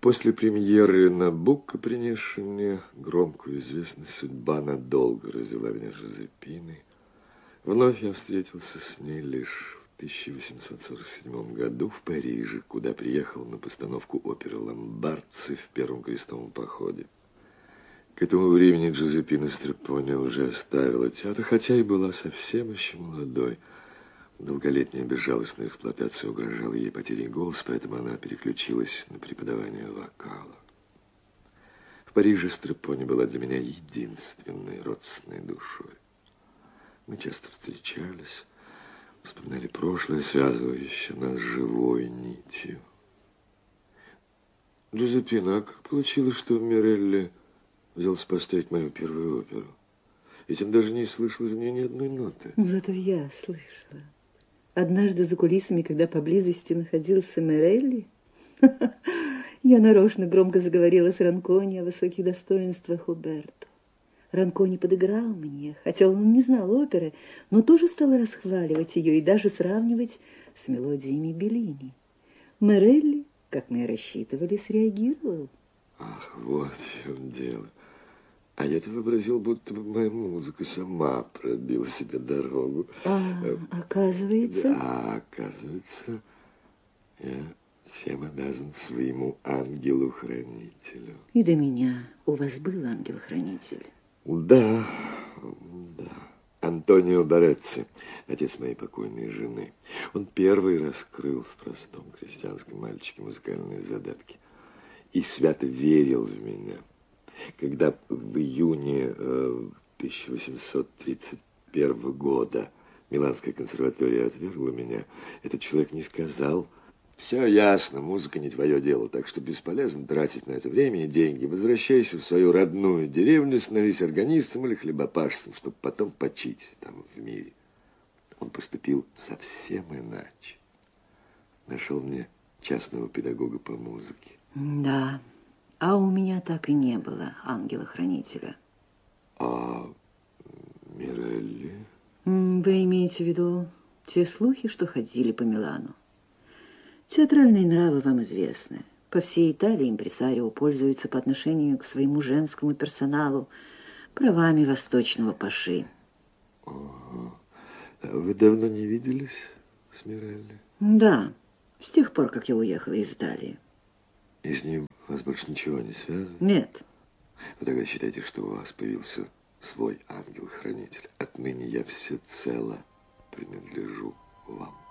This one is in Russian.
После премьеры «Набуко», принесшей мне громкую известность, судьба надолго развела меня с Жозепиной. Вновь я встретился с ней лишь в 1847 году в Париже, куда приехал на постановку оперы «Ломбардцы» в Первом крестовом походе. К этому времени Джузеппина Стрепони уже оставила театр, хотя и была совсем еще молодой. Долголетняя безжалостная эксплуатация угрожала ей потерей голоса, поэтому она переключилась на преподавание вокала. В Париже Стрепони была для меня единственной родственной душой. Мы часто встречались, вспоминали прошлое, связывающее нас живой нитью. Джузеппина, а как получилось, что в Мирелли взялся поставить мою первую оперу? Ведь он даже не слышал из нее ни одной ноты. Зато я слышала. Однажды за кулисами, когда поблизости находился Мирелли, я нарочно громко заговорила с Ранкони о высоких достоинствах Уберто. Ранкони подыграл мне, хотя он не знал оперы, но тоже стал расхваливать ее и даже сравнивать с мелодиями Беллини. Мирелли, как мы и рассчитывали, среагировал. Ах, вот в чем дело. А я-то вообразил, будто бы моя музыка сама пробила себе дорогу. Оказывается... Да, оказывается, я всем обязан своему ангелу-хранителю. И до меня у вас был ангел-хранитель? Да, да. Антонио Барецци, отец моей покойной жены. Он первый раскрыл в простом крестьянском мальчике музыкальные задатки и свято верил в меня. Когда в июне 1831 года Миланская консерватория отвергла меня, этот человек не сказал: «Все ясно, музыка не твое дело, так что бесполезно тратить на это время и деньги. Возвращайся в свою родную деревню, становись органистом или хлебопашцем, чтобы потом почить там в мире». Он поступил совсем иначе. Нашел мне частного педагога по музыке. Да. А у меня так и не было ангела-хранителя. А Мирелли? Вы имеете в виду те слухи, что ходили по Милану? Театральные нравы вам известны. По всей Италии импресарио пользуется по отношению к своему женскому персоналу правами восточного паши. Ага. А вы давно не виделись с Мирелли? Да, с тех пор, как я уехала из Италии. И с ним вас больше ничего не связано? Нет. Вы тогда считаете, что у вас появился свой ангел-хранитель? Отныне я всецело принадлежу вам.